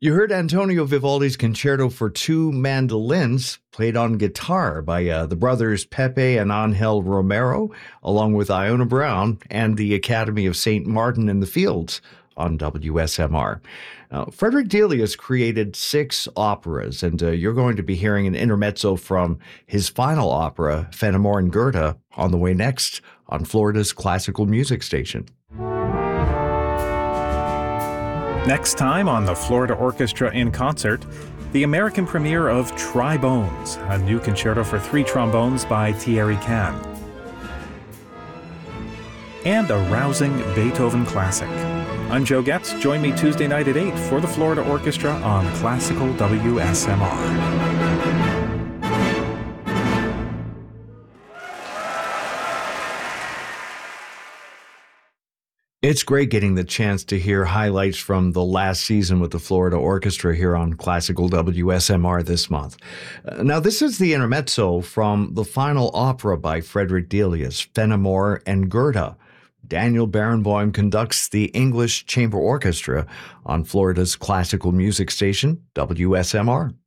You heard Antonio Vivaldi's Concerto for Two Mandolins, played on guitar by the brothers Pepe and Angel Romero, along with Iona Brown and the Academy of St. Martin in the Fields on WSMR. Frederick Delius created 6 operas, and you're going to be hearing an intermezzo from his final opera, Fenimore and Goethe, on the way next on Florida's classical music station. Next time on the Florida Orchestra in Concert, the American premiere of Tri-Bones, a new concerto for 3 trombones by Thierry Kahn. And a rousing Beethoven classic. I'm Joe Getz. Join me Tuesday night at 8 for the Florida Orchestra on Classical WSMR. It's great getting the chance to hear highlights from the last season with the Florida Orchestra here on Classical WSMR this month. Now, this is the intermezzo from the final opera by Frederick Delius, Fenimore and Goethe. Daniel Barenboim conducts the English Chamber Orchestra on Florida's classical music station, WSMR.